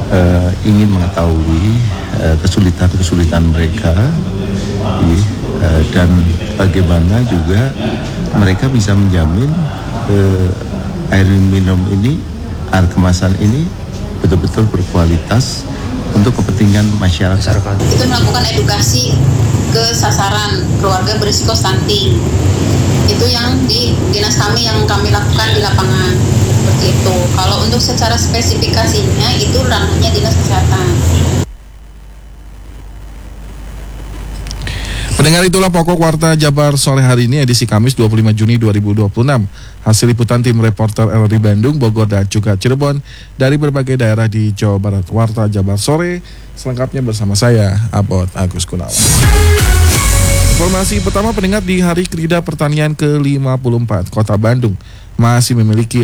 ingin mengetahui kesulitan-kesulitan mereka dan bagaimana juga mereka bisa menjamin air minum ini, air kemasan ini betul-betul berkualitas untuk kepentingan masyarakat. Itu melakukan edukasi ke sasaran keluarga berisiko stunting. Itu yang di dinas kami yang kami lakukan di lapangan. Seperti itu. Kalau untuk secara spesifikasinya itu ranahnya dinas kesehatan. Pendengar, itulah pokok Warta Jabar sore hari ini edisi Kamis 25 Juni 2026. Hasil liputan tim reporter LRI Bandung, Bogor, dan juga Cirebon dari berbagai daerah di Jawa Barat. Warta Jabar sore selengkapnya bersama saya, Abot Agus Gunawan. Informasi pertama, pendengar, di Hari Krida Pertanian ke-54, Kota Bandung masih memiliki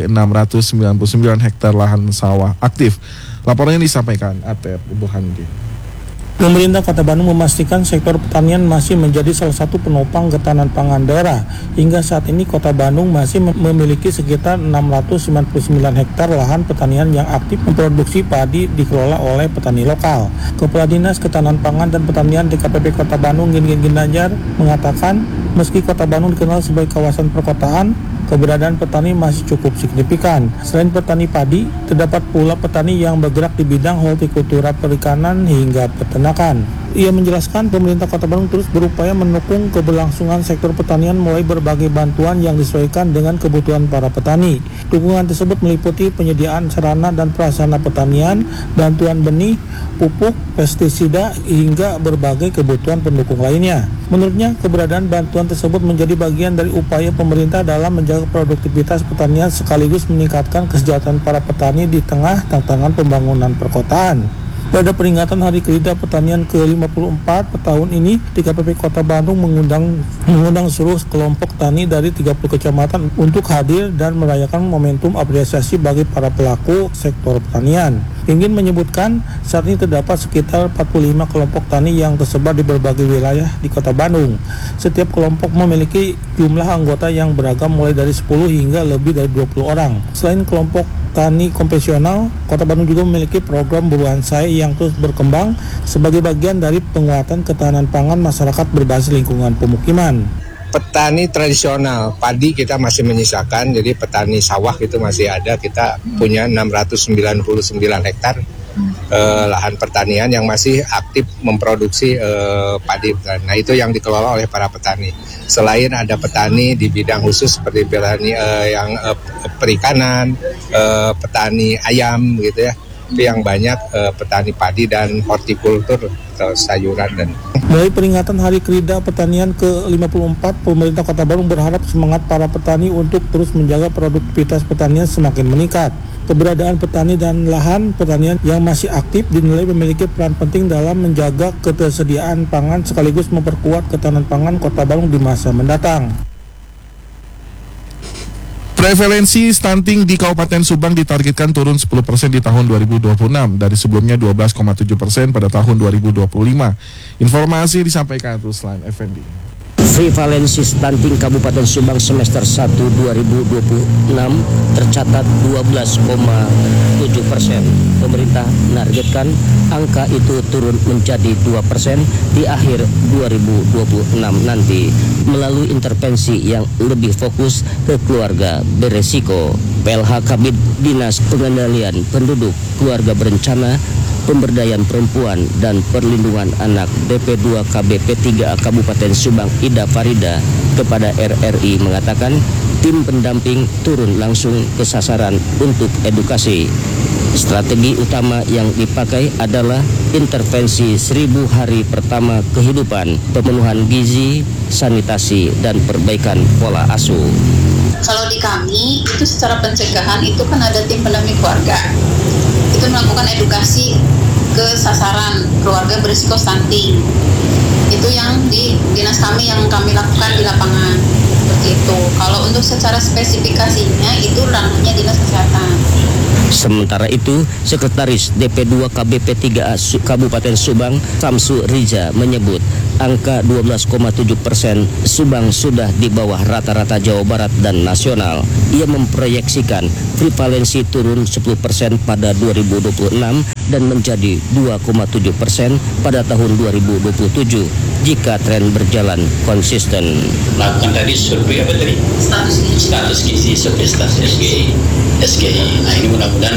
699 hektar lahan sawah aktif. Laporannya disampaikan Atep Burhanuddin. Pemerintah Kota Bandung memastikan sektor pertanian masih menjadi salah satu penopang ketahanan pangan daerah. Hingga saat ini Kota Bandung masih memiliki sekitar 699 hektar lahan pertanian yang aktif memproduksi padi dikelola oleh petani lokal. Kepala Dinas Ketahanan Pangan dan Pertanian DKPP Kota Bandung, Gin Ginanjar, mengatakan meski Kota Bandung dikenal sebagai kawasan perkotaan, keberadaan petani masih cukup signifikan. Selain petani padi, terdapat pula petani yang bergerak di bidang hortikultura, perikanan, hingga peternakan. Ia menjelaskan pemerintah Kota Bandung terus berupaya mendukung keberlangsungan sektor pertanian melalui berbagai bantuan yang disesuaikan dengan kebutuhan para petani. Dukungan tersebut meliputi penyediaan sarana dan prasarana pertanian, bantuan benih, pupuk, pestisida, hingga berbagai kebutuhan pendukung lainnya. Menurutnya, keberadaan bantuan tersebut menjadi bagian dari upaya pemerintah dalam menjaga produktivitas pertanian sekaligus meningkatkan kesejahteraan para petani di tengah tantangan pembangunan perkotaan. Pada peringatan Hari Krida Pertanian ke-54 tahun ini, DKPP Kota Bandung mengundang seluruh kelompok tani dari 30 kecamatan untuk hadir dan merayakan momentum apresiasi bagi para pelaku sektor pertanian. Ingin menyebutkan, saat ini terdapat sekitar 45 kelompok tani yang tersebar di berbagai wilayah di Kota Bandung. Setiap kelompok memiliki jumlah anggota yang beragam mulai dari 10 hingga lebih dari 20 orang. Selain kelompok tani konvensional, Kota Bandung juga memiliki program bonsai yang terus berkembang sebagai bagian dari penguatan ketahanan pangan masyarakat berbasis lingkungan pemukiman. Petani tradisional, padi kita masih menyisakan, jadi petani sawah itu masih ada. Kita punya 699 hektar lahan pertanian yang masih aktif memproduksi padi. Nah, itu yang dikelola oleh para petani. Selain ada petani di bidang khusus seperti petani perikanan, petani ayam gitu ya. Itu yang banyak petani padi dan hortikultur atau sayuran. Dan dari peringatan Hari Krida Pertanian ke-54, pemerintah Kota Bandung berharap semangat para petani untuk terus menjaga produktivitas pertanian semakin meningkat. Keberadaan petani dan lahan pertanian yang masih aktif dinilai memiliki peran penting dalam menjaga ketersediaan pangan sekaligus memperkuat ketahanan pangan Kota Bandung di masa mendatang. Prevalensi stunting di Kabupaten Subang ditargetkan turun 10% di tahun 2026 dari sebelumnya 12,7% pada tahun 2025. Informasi disampaikan Ruslan Effendi. Prevalensi stunting Kabupaten Subang semester 1 2026 tercatat 12,7%. Pemerintah menargetkan angka itu turun menjadi 2% di akhir 2026 nanti melalui intervensi yang lebih fokus ke keluarga beresiko. PLH Kabid Dinas Pengendalian Penduduk, Keluarga Berencana, Pemberdayaan Perempuan dan Perlindungan Anak DP2 KBP 3A Kabupaten Subang Ida Farida kepada RRI mengatakan tim pendamping turun langsung ke sasaran untuk edukasi. Strategi utama yang dipakai adalah intervensi 1000 hari pertama kehidupan, pemenuhan gizi, sanitasi, dan perbaikan pola asuh. Kalau di kami itu secara pencegahan itu kan ada tim pendamping keluarga. Itu melakukan edukasi ke sasaran keluarga berisiko stunting. Itu yang di dinas kami yang kami lakukan di lapangan. Seperti itu. Kalau untuk secara spesifikasinya itu ranahnya dinas kesehatan. Sementara itu, Sekretaris DP2 KBP 3A Kabupaten Subang, Samsu Riza, menyebut angka 12,7% Subang sudah di bawah rata-rata Jawa Barat dan nasional. Ia memproyeksikan prevalensi turun 10% pada 2026 dan menjadi 2,7% pada tahun 2027 jika tren berjalan konsisten. Lakukan tadi survei apa tadi? Status gizi, survei status SGI. Nah ini mudah-mudahan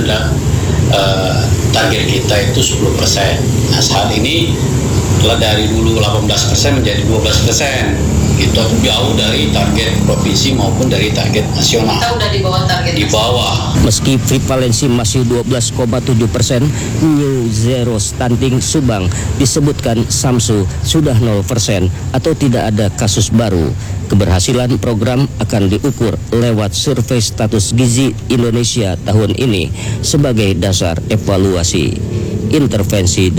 target kita itu 10%. Nah saat ini telah dari dulu 18% menjadi 12%. Itu jauh dari target provinsi maupun dari target nasional. Kita udah di bawah target. Di bawah. Meski prevalensi masih 12,7%, New Zero Stunting Subang disebutkan Samsu sudah 0% atau tidak ada kasus baru. Keberhasilan program akan diukur lewat survei status gizi Indonesia tahun ini sebagai dasar evaluasi intervensi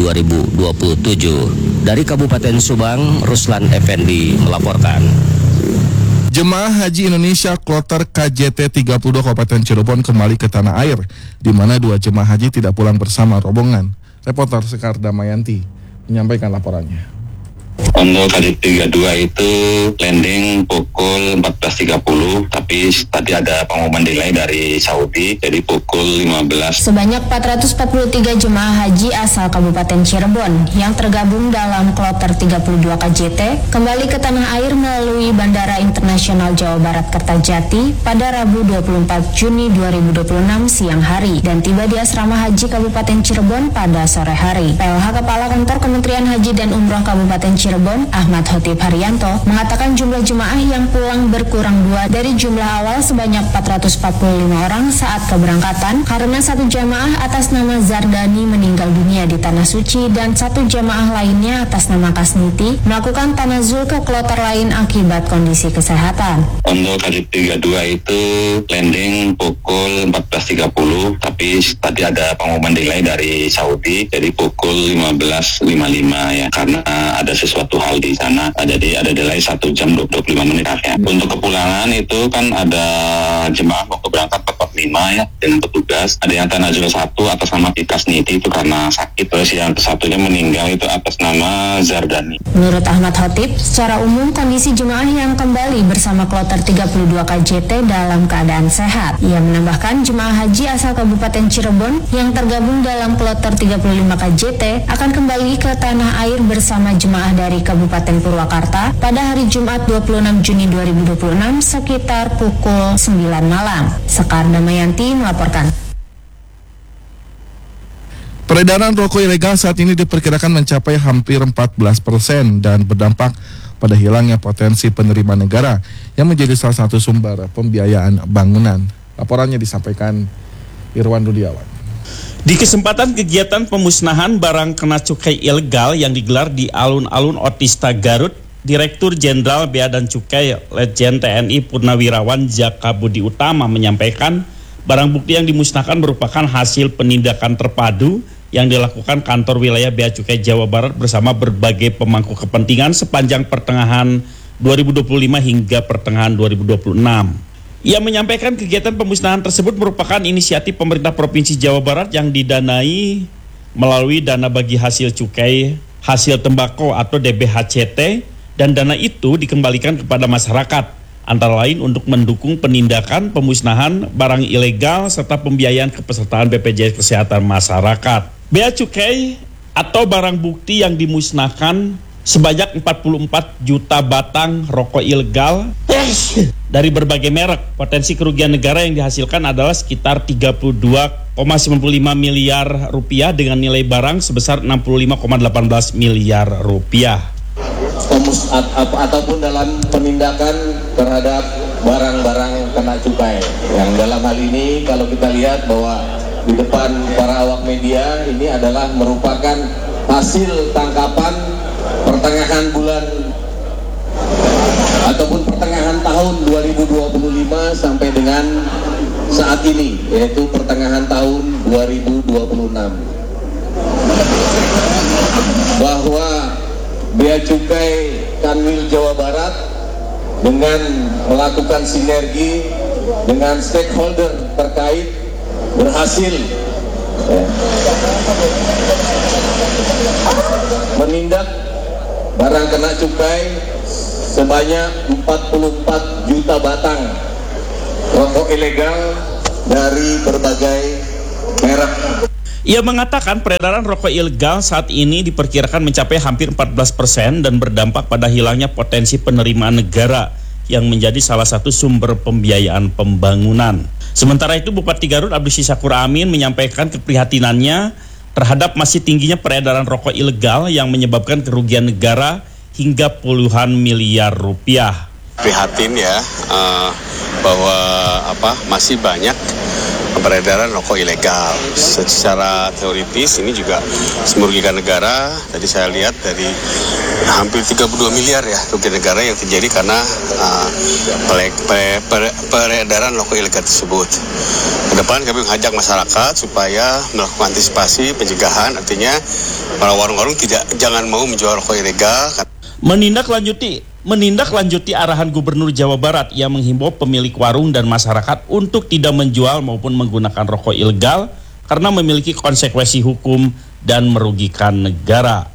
2027. Dari Kabupaten Subang, Ruslan Effendi melaporkan. Jemaah Haji Indonesia Kloter KJT 32 Kabupaten Cirebon kembali ke tanah air, di mana 2 jemaah haji tidak pulang bersama rombongan. Reporter Sekar Damayanti menyampaikan laporannya. Untuk KJT 32 itu landing pukul 14.30, tapi tadi ada pengumuman delay dari Saudi, jadi pukul 15. Sebanyak 443 jemaah haji asal Kabupaten Cirebon yang tergabung dalam Kloter 32 KJT kembali ke tanah air melalui Bandara Internasional Jawa Barat Kertajati pada Rabu 24 Juni 2026 siang hari dan tiba di Asrama Haji Kabupaten Cirebon pada sore hari. PLH Kepala Kantor Kementerian Haji dan Umroh Kabupaten Cirebon, Ahmad Khotib Haryanto, mengatakan jumlah jemaah yang pulang berkurang 2 dari jumlah awal sebanyak 445 orang saat keberangkatan karena 1 jemaah atas nama Zardani meninggal dunia di Tanah Suci dan 1 jemaah lainnya atas nama Kasniti melakukan tanazul ke kloter lain akibat kondisi kesehatan. Untuk KJT 32 itu landing pukul 14.30, tapi tadi ada pengumuman delay dari Saudi, jadi pukul 15.55 ya, karena ada sesuatu hal di sana, jadi ada delay 1 jam 25 menit ya. Untuk kepulangan itu kan ada jemaah mau berangkat 45 ya dengan petugas, ada yang tanazul 1 atas nama Kasniti itu karena sakit, terus yang satunya meninggal itu atas nama Zardani. Menurut Ahmad Khotib, secara umum kondisi jemaah yang kembali bersama Kloter 32 KJT dalam keadaan sehat. Ia menambahkan jemaah haji asal Kabupaten Cirebon yang tergabung dalam Kloter 35 KJT akan kembali ke tanah air bersama jemaah dari Kabupaten Purwakarta pada hari Jumat 26 Juni 2026 sekitar pukul 9 malam. Sekar Damayanti melaporkan. Peredaran rokok ilegal saat ini diperkirakan mencapai hampir 14% dan berdampak pada hilangnya potensi penerimaan negara yang menjadi salah satu sumber pembiayaan bangunan. Laporannya disampaikan Irwan Rudiawan. Di kesempatan kegiatan pemusnahan barang kena cukai ilegal yang digelar di alun-alun Otista Garut, Direktur Jenderal Bea dan Cukai Letjen TNI Purnawirawan Jaka Budi Utama menyampaikan barang bukti yang dimusnahkan merupakan hasil penindakan terpadu yang dilakukan kantor wilayah Bea Cukai Jawa Barat bersama berbagai pemangku kepentingan sepanjang pertengahan 2025 hingga pertengahan 2026. Ia menyampaikan kegiatan pemusnahan tersebut merupakan inisiatif pemerintah Provinsi Jawa Barat yang didanai melalui dana bagi hasil cukai hasil tembakau atau DBHCT, dan dana itu dikembalikan kepada masyarakat, antara lain untuk mendukung penindakan pemusnahan barang ilegal serta pembiayaan kepesertaan BPJS Kesehatan Masyarakat. Bea cukai atau barang bukti yang dimusnahkan sebanyak 44 juta batang rokok ilegal dari berbagai merek. Potensi kerugian negara yang dihasilkan adalah sekitar 32,95 miliar rupiah dengan nilai barang sebesar 65,18 miliar rupiah. Ataupun dalam penindakan terhadap barang-barang kena cukai. Yang dalam hal ini kalau kita lihat bahwa di depan para awak media ini adalah merupakan hasil tangkapan pertengahan bulan ataupun pertengahan tahun 2025 sampai dengan saat ini, yaitu pertengahan tahun 2026, bahwa Bea Cukai Kanwil Jawa Barat dengan melakukan sinergi dengan stakeholder terkait berhasil menindak barang kena cukai sebanyak 44 juta batang rokok ilegal dari berbagai merek. Ia mengatakan peredaran rokok ilegal saat ini diperkirakan mencapai hampir 14% dan berdampak pada hilangnya potensi penerimaan negara yang menjadi salah satu sumber pembiayaan pembangunan. Sementara itu Bupati Garut Abdus Syakur Amin menyampaikan keprihatinannya terhadap masih tingginya peredaran rokok ilegal yang menyebabkan kerugian negara hingga puluhan miliar rupiah. Prihatin ya bahwa masih banyak peredaran rokok ilegal. Secara teoritis ini juga merugikan negara. Tadi saya lihat dari hampir 32 miliar ya kerugian negara yang terjadi karena peredaran rokok ilegal tersebut. Kedepan kami mengajak masyarakat supaya melakukan antisipasi pencegahan, artinya para warung-warung jangan mau menjual rokok ilegal. Menindaklanjuti arahan Gubernur Jawa Barat yang menghimbau pemilik warung dan masyarakat untuk tidak menjual maupun menggunakan rokok ilegal karena memiliki konsekuensi hukum dan merugikan negara.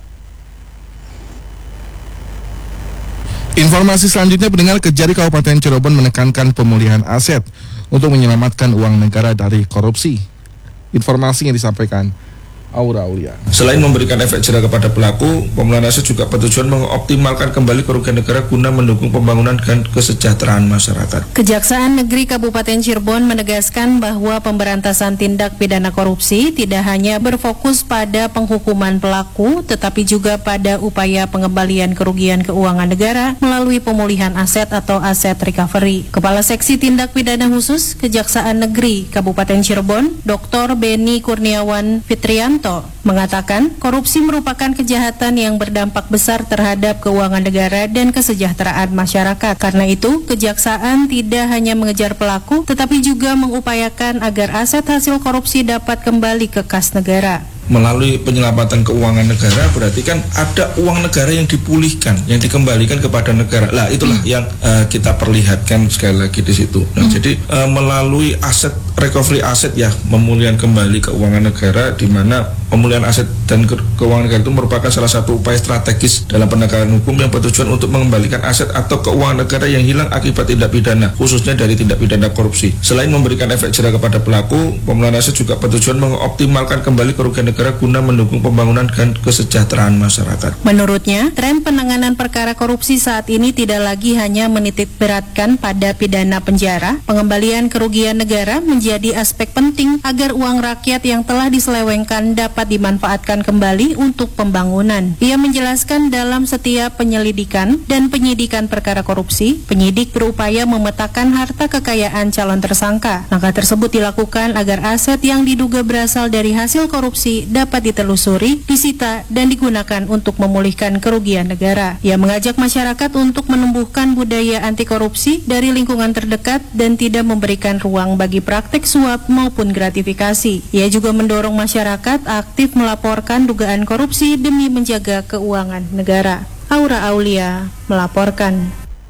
Informasi selanjutnya, pendengar, Kejari Kabupaten Cirebon menekankan pemulihan aset untuk menyelamatkan uang negara dari korupsi. Informasi yang disampaikan Aura Aulia. Selain memberikan efek jera kepada pelaku, pemulihan aset juga bertujuan mengoptimalkan kembali kerugian negara guna mendukung pembangunan dan kesejahteraan masyarakat. Kejaksaan Negeri Kabupaten Cirebon menegaskan bahwa pemberantasan tindak pidana korupsi tidak hanya berfokus pada penghukuman pelaku, tetapi juga pada upaya pengembalian kerugian keuangan negara melalui pemulihan aset atau aset recovery. Kepala Seksi Tindak Pidana Khusus Kejaksaan Negeri Kabupaten Cirebon, Dr. Beni Kurniawan Fitrianto mengatakan korupsi merupakan kejahatan yang berdampak besar terhadap keuangan negara dan kesejahteraan masyarakat. Karena itu, kejaksaan tidak hanya mengejar pelaku, tetapi juga mengupayakan agar aset hasil korupsi dapat kembali ke kas negara. Melalui penyelamatan keuangan negara berarti kan ada uang negara yang dipulihkan, yang dikembalikan kepada negara. Lah itulah yang kita perlihatkan sekali lagi di situ. Nah, jadi melalui aset recovery aset ya, pemulihan kembali keuangan negara, di mana pemulihan aset dan keuangan negara itu merupakan salah satu upaya strategis dalam penegakan hukum yang bertujuan untuk mengembalikan aset atau keuangan negara yang hilang akibat tindak pidana, khususnya dari tindak pidana korupsi. Selain memberikan efek jera kepada pelaku, pemulihan aset juga bertujuan mengoptimalkan kembali kerugian negara guna mendukung pembangunan dan kesejahteraan masyarakat. Menurutnya, tren penanganan perkara korupsi saat ini tidak lagi hanya menitik beratkan pada pidana penjara. Pengembalian kerugian negara menjadi aspek penting agar uang rakyat yang telah diselewengkan dapat dimanfaatkan kembali untuk pembangunan. Ia menjelaskan dalam setiap penyelidikan dan penyidikan perkara korupsi, penyidik berupaya memetakan harta kekayaan calon tersangka. Langkah tersebut dilakukan agar aset yang diduga berasal dari hasil korupsi dapat ditelusuri, disita, dan digunakan untuk memulihkan kerugian negara. Ia mengajak masyarakat untuk menumbuhkan budaya anti korupsi dari lingkungan terdekat dan tidak memberikan ruang bagi praktik suap maupun gratifikasi. Ia juga mendorong masyarakat aktif melaporkan dugaan korupsi demi menjaga keuangan negara. Aura Aulia melaporkan.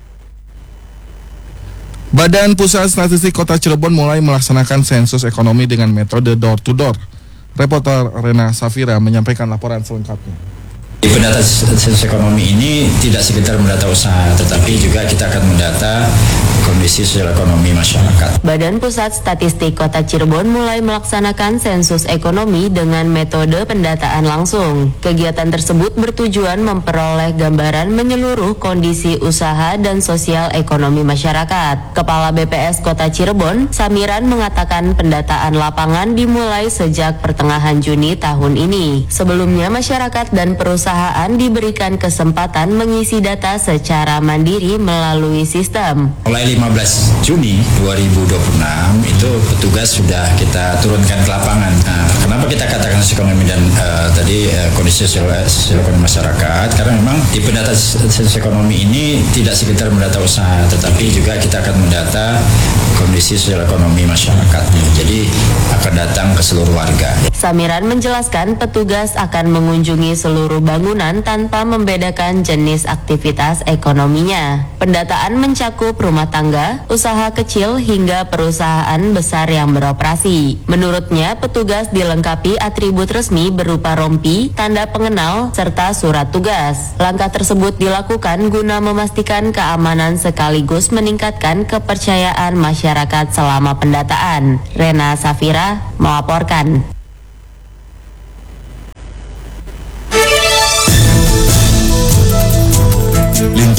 Badan Pusat Statistik Kota Cirebon mulai melaksanakan sensus ekonomi dengan metode door-to-door. Reporter Rena Safira menyampaikan laporan selengkapnya. Pendata sensus ekonomi ini tidak sekedar mendata usaha, tetapi juga kita akan mendata kondisi sosial ekonomi masyarakat. Badan Pusat Statistik Kota Cirebon mulai melaksanakan sensus ekonomi dengan metode pendataan langsung. Kegiatan tersebut bertujuan memperoleh gambaran menyeluruh kondisi usaha dan sosial ekonomi masyarakat. Kepala BPS Kota Cirebon, Samiran, mengatakan pendataan lapangan dimulai sejak pertengahan Juni tahun ini. Sebelumnya masyarakat dan perusahaan diberikan kesempatan mengisi data secara mandiri melalui sistem. Mulai 15 Juni 2026 itu petugas sudah kita turunkan ke lapangan. Nah, kenapa kita katakan ekonomi dan kondisi sosial ekonomi masyarakat? Karena memang di pendata sensus ekonomi ini tidak sekedar mendata usaha, tetapi juga kita akan mendata kondisi sosial ekonomi masyarakat. Jadi akan datang ke seluruh warga. Samiran menjelaskan petugas akan mengunjungi seluruh bangunan tanpa membedakan jenis aktivitas ekonominya. Pendataan mencakup rumah tangga, usaha kecil hingga perusahaan besar yang beroperasi. Menurutnya, petugas dilengkapi atribut resmi berupa rompi, tanda pengenal, serta surat tugas. Langkah tersebut dilakukan guna memastikan keamanan sekaligus meningkatkan kepercayaan masyarakat selama pendataan. Rena Safira melaporkan.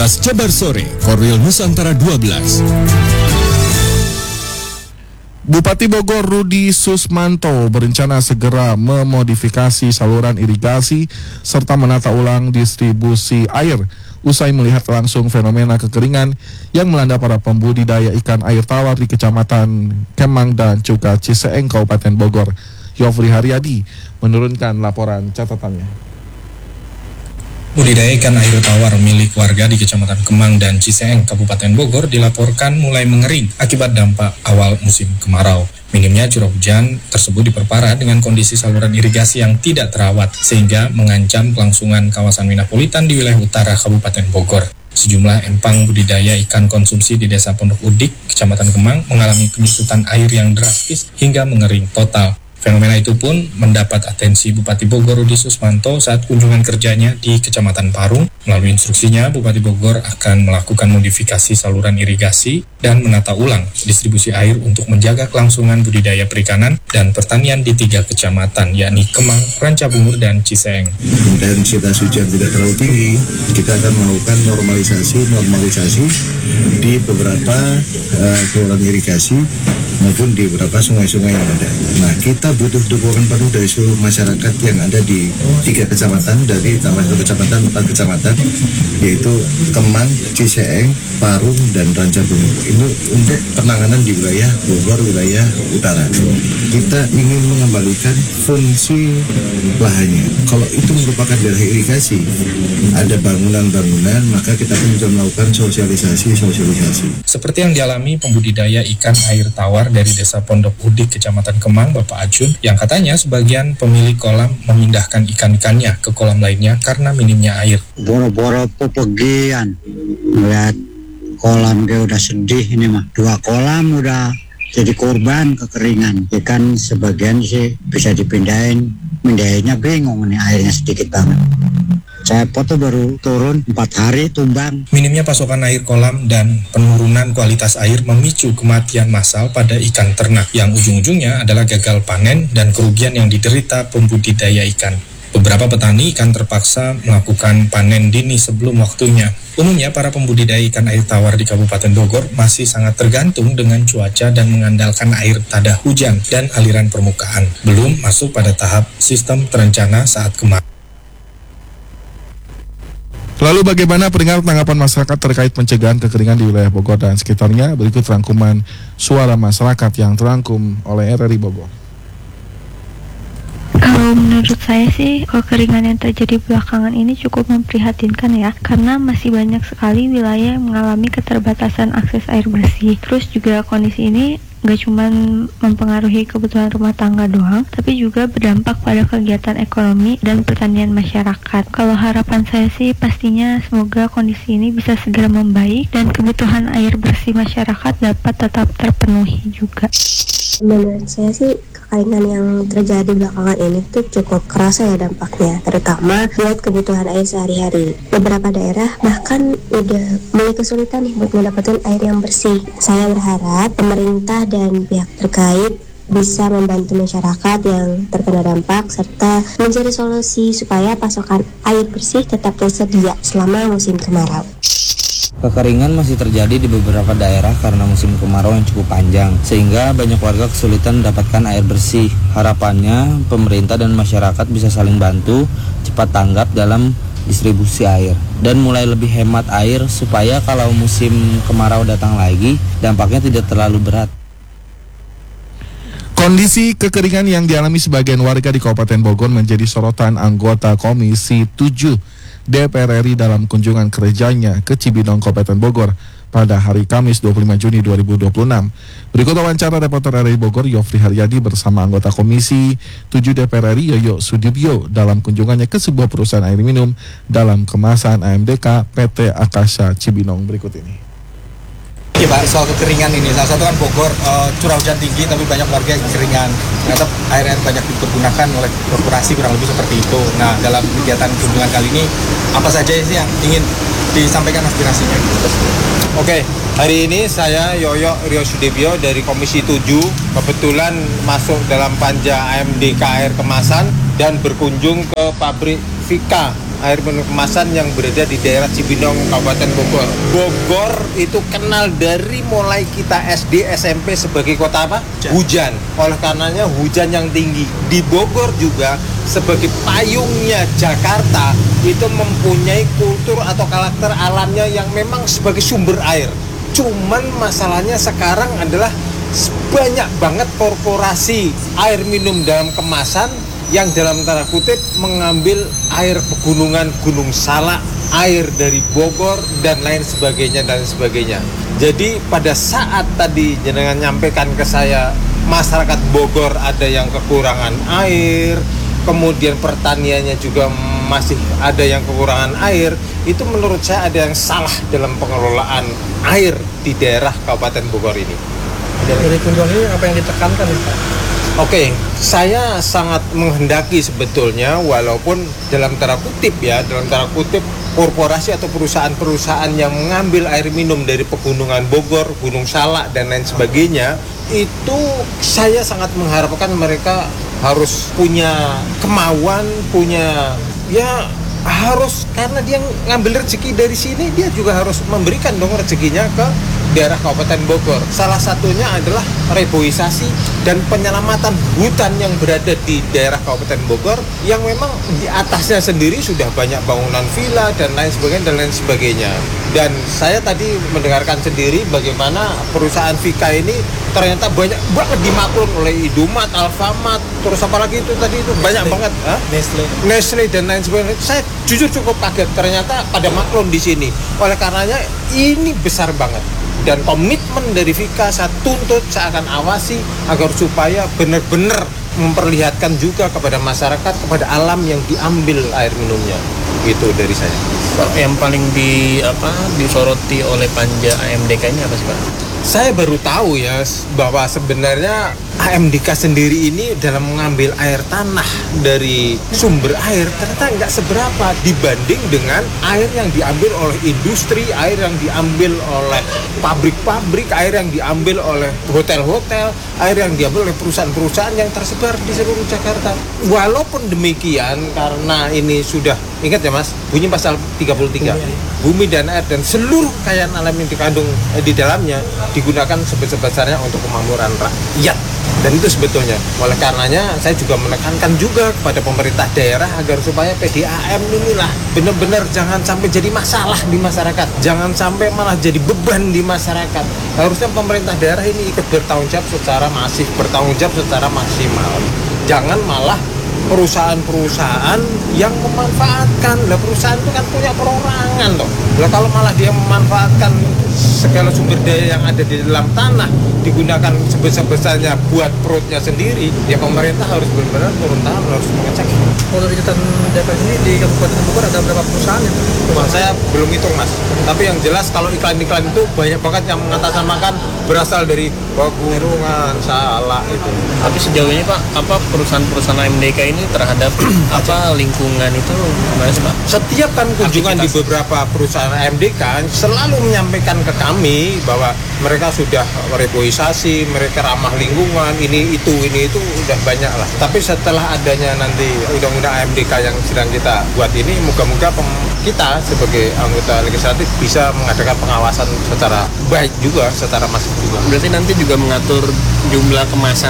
Aktualitas Jabar Sore, Korwil Nusantara 12. Bupati Bogor Rudi Susmanto berencana segera memodifikasi saluran irigasi serta menata ulang distribusi air usai melihat langsung fenomena kekeringan yang melanda para pembudidaya ikan air tawar di Kecamatan Kemang dan juga Ciseeng, Kabupaten Bogor. Yofri Haryadi menurunkan laporan catatannya. Budidaya ikan air tawar milik warga di Kecamatan Kemang dan Ciseeng, Kabupaten Bogor dilaporkan mulai mengering akibat dampak awal musim kemarau. Minimnya curah hujan tersebut diperparah dengan kondisi saluran irigasi yang tidak terawat, sehingga mengancam kelangsungan kawasan Minapolitan di wilayah utara Kabupaten Bogor. Sejumlah empang budidaya ikan konsumsi di Desa Pondok Udik, Kecamatan Kemang mengalami penyusutan air yang drastis hingga mengering total. Fenomena itu pun mendapat atensi Bupati Bogor Rudi Susmanto saat kunjungan kerjanya di Kecamatan Parung. Melalui instruksinya, Bupati Bogor akan melakukan modifikasi saluran irigasi dan menata ulang distribusi air untuk menjaga kelangsungan budidaya perikanan dan pertanian di 3 kecamatan, yakni Kemang, Rancabungur, dan Ciseeng. Intensitas hujan tidak terlalu tinggi, kita akan melakukan normalisasi di beberapa saluran irigasi maupun di beberapa sungai-sungai yang ada. Nah, kita butuh dukungan penuh dari seluruh masyarakat yang ada di 3 kecamatan, dari tambah 1 kecamatan, 4 kecamatan, yaitu Kemang, Ciseeng, Parung, dan Rancabungur. Ini untuk penanganan di wilayah Bogor, wilayah utara. Kita ingin mengembalikan fungsi lahannya. Kalau itu merupakan daerah irigasi, ada bangunan-bangunan, maka kita pun bisa melakukan sosialisasi. Seperti yang dialami pembudidaya ikan air tawar dari Desa Pondok Udik, Kecamatan Kemang, Bapak Ajun, yang katanya sebagian pemilik kolam memindahkan ikan-ikannya ke kolam lainnya karena minimnya air. Boro-boro pepegian, melihat kolam dia udah sedih ini mah. 2 kolam udah jadi korban kekeringan. Ikan sebagian sih bisa dipindahin, mindahinnya bingung nih, airnya sedikit banget. Saya foto baru turun 4 hari tumbang. Minimnya pasokan air kolam dan penurunan kualitas air memicu kematian massal pada ikan ternak yang ujung-ujungnya adalah gagal panen dan kerugian yang diderita pembudidaya ikan. Beberapa petani ikan terpaksa melakukan panen dini sebelum waktunya. Umumnya para pembudidaya ikan air tawar di Kabupaten Bogor masih sangat tergantung dengan cuaca dan mengandalkan air tada hujan dan aliran permukaan. Belum masuk pada tahap sistem terencana saat kemarau. Lalu bagaimana peringatan tanggapan masyarakat terkait pencegahan kekeringan di wilayah Bogor dan sekitarnya? Berikut rangkuman suara masyarakat yang terangkum oleh RRI Bogor. Kalau menurut saya sih kekeringan yang terjadi belakangan ini cukup memprihatinkan ya, karena masih banyak sekali wilayah yang mengalami keterbatasan akses air bersih. Terus juga kondisi ini nggak cuma mempengaruhi kebutuhan rumah tangga doang, tapi juga berdampak pada kegiatan ekonomi dan pertanian masyarakat. Kalau harapan saya sih pastinya semoga kondisi ini bisa segera membaik dan kebutuhan air bersih masyarakat dapat tetap terpenuhi juga. Menurut saya sih kekeringan yang terjadi belakangan ini tuh cukup kerasa ya dampaknya, terutama buat kebutuhan air sehari-hari. Beberapa daerah bahkan udah mulai kesulitan nih buat mendapatkan air yang bersih. Saya berharap pemerintah dan pihak terkait bisa membantu masyarakat yang terkena dampak serta mencari solusi supaya pasokan air bersih tetap tersedia selama musim kemarau. Kekeringan masih terjadi di beberapa daerah karena musim kemarau yang cukup panjang, sehingga banyak warga kesulitan mendapatkan air bersih. Harapannya pemerintah dan masyarakat bisa saling bantu, cepat tanggap dalam distribusi air, dan mulai lebih hemat air supaya kalau musim kemarau datang lagi, dampaknya tidak terlalu berat. Kondisi kekeringan yang dialami sebagian warga di Kabupaten Bogor menjadi sorotan anggota Komisi 7 DPR RI dalam kunjungan kerjanya ke Cibinong, Kabupaten Bogor pada hari Kamis 25 Juni 2026. Berikut wawancara reporter RI Bogor Yofri Haryadi bersama anggota Komisi 7 DPR RI Yoyo Sudibyo dalam kunjungannya ke sebuah perusahaan air minum dalam kemasan AMDK PT Akasha Cibinong. Berikut ini. Iya Pak, soal kekeringan ini, salah satu kan Bogor curah hujan tinggi tapi banyak warga yang kekeringan. Ternyata air banyak dipergunakan oleh korporasi, kurang lebih seperti itu. Nah, dalam kegiatan kunjungan kali ini, apa saja sih yang ingin disampaikan aspirasinya? Oke, hari ini saya Yoyo Rio Sudibyo dari Komisi 7 kebetulan masuk dalam panja AMDK air kemasan dan berkunjung ke pabrik Vika air minum kemasan yang berada di daerah Cibinong, Kabupaten Bogor. Bogor itu kenal dari mulai kita SD, SMP sebagai kota apa? Hujan. Oleh karenanya hujan yang tinggi. Di Bogor juga sebagai payungnya Jakarta itu mempunyai kultur atau karakter alamnya yang memang sebagai sumber air. Cuman masalahnya sekarang adalah banyak banget korporasi air minum dalam kemasan yang dalam tanda kutip mengambil air pegunungan Gunung Salak, air dari Bogor dan lain sebagainya. Jadi pada saat tadi jenengan nyampaikan ke saya masyarakat Bogor ada yang kekurangan air, kemudian pertaniannya juga masih ada yang kekurangan air, itu menurut saya ada yang salah dalam pengelolaan air di daerah Kabupaten Bogor ini. Dari kunjungan ini apa yang ditekankan, Pak? Oke, saya sangat menghendaki sebetulnya walaupun dalam tanda kutip korporasi atau perusahaan-perusahaan yang mengambil air minum dari pegunungan Bogor, Gunung Salak dan lain sebagainya, itu saya sangat mengharapkan mereka harus punya kemauan, harus, karena dia ngambil rezeki dari sini, dia juga harus memberikan dong rezekinya ke daerah Kabupaten Bogor. Salah satunya adalah reboisasi dan penyelamatan hutan yang berada di daerah Kabupaten Bogor yang memang di atasnya sendiri sudah banyak bangunan villa dan lain sebagainya. Dan saya tadi mendengarkan sendiri bagaimana perusahaan Vika ini ternyata banyak banget dimaklum oleh Indomaret, Alfamart, terus apa lagi itu tadi itu banyak banget, Nestle dan lain sebagainya. Saya jujur cukup kaget ternyata pada maklum di sini. Oleh karenanya ini besar banget. Dan komitmen dari Vika saya tuntut, saya akan awasi agar supaya benar-benar memperlihatkan juga kepada masyarakat, kepada alam yang diambil air minumnya. Itu dari saya. Pak, yang paling disoroti oleh panja AMDK ini apa sih, Pak? Saya baru tahu ya bahwa sebenarnya AMDK sendiri ini dalam mengambil air tanah dari sumber air ternyata nggak seberapa dibanding dengan air yang diambil oleh industri, air yang diambil oleh pabrik-pabrik, air yang diambil oleh hotel-hotel, air yang diambil oleh perusahaan-perusahaan yang tersebar di seluruh Jakarta. Walaupun demikian, karena ini sudah, ingat ya Mas, bunyi pasal 33, bumi dan air dan seluruh kekayaan alam yang dikandung di dalamnya digunakan sebesar-besarnya untuk kemakmuran rakyat. Dan itu sebetulnya, oleh karenanya saya juga menekankan juga kepada pemerintah daerah agar supaya PDAM inilah benar-benar jangan sampai jadi masalah di masyarakat, jangan sampai malah jadi beban di masyarakat. Harusnya pemerintah daerah ini ikut bertanggung jawab secara masif, bertanggung jawab secara maksimal. Jangan malah perusahaan-perusahaan yang memanfaatkan. Lah perusahaan itu kan punya perorangan toh. Lah kalau malah dia memanfaatkan segala sumber daya yang ada di dalam tanah digunakan sebesar-besarnya buat perutnya sendiri, ya pemerintah harus benar-benar turun tangan, harus mengecek. Kalau kegiatan DPR ini di Kabupaten Bogor ada berapa perusahaan itu? Saya belum hitung Mas, tapi yang jelas kalau iklan-iklan itu banyak banget yang mengatasnamakan berasal dari pegunungan Salak itu. Tapi sejauh ini Pak, apa perusahaan-perusahaan AMDK ini terhadap lingkungan itu gimana sih Pak? Setiap kan kunjungan di beberapa perusahaan AMDK selalu menyampaikan ke kami bahwa mereka sudah reboisasi, mereka ramah lingkungan, ini itu udah banyak lah. Tapi setelah adanya nanti undang-undang AMDK yang sedang kita buat ini, moga-moga kita sebagai anggota legislatif bisa mengadakan pengawasan secara baik juga, secara masif juga. Berarti nanti juga mengatur jumlah kemasan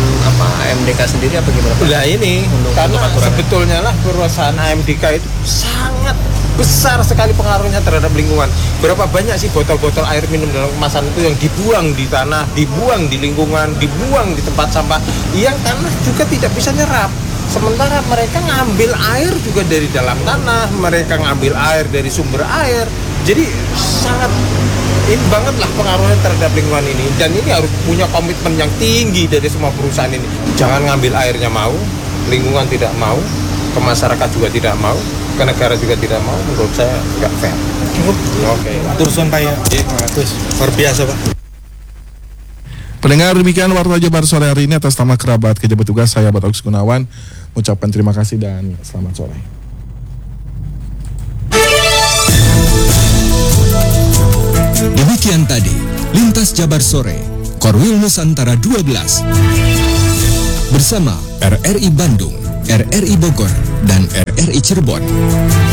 AMDK sendiri apa gimana Pak? Nah ini, karena sebetulnya lah perusahaan AMDK itu sangat besar sekali pengaruhnya terhadap lingkungan. Berapa banyak sih botol-botol air minum dalam kemasan itu yang dibuang di tanah, dibuang di lingkungan, dibuang di tempat sampah, yang tanah juga tidak bisa nyerap. Sementara mereka ngambil air juga dari dalam tanah, mereka ngambil air dari sumber air. Jadi sangat ini banget lah pengaruhnya terhadap lingkungan ini. Dan ini harus punya komitmen yang tinggi dari semua perusahaan ini. Jangan ngambil airnya mau, lingkungan tidak mau, ke masyarakat juga tidak mau, ke negara juga tidak mau. Menurut saya nggak fair. Cukup. Oke. Terusan Pak ya. Terus luar biasa Pak. Pendengar, demikian Warta Jabar sore hari ini. Atas nama kerabat kerja petugas, saya Batok Gunawan mengucapkan terima kasih dan selamat sore. Demikian tadi Lintas Jabar Sore Korwil Nusantara 12 bersama RRI Bandung, RRI Bogor, dan RRI Cirebon.